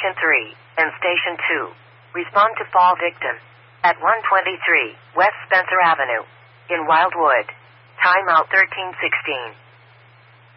Station 3 and Station 2. Respond to fall victim at 123 West Spencer Avenue in Wildwood. Timeout 1316.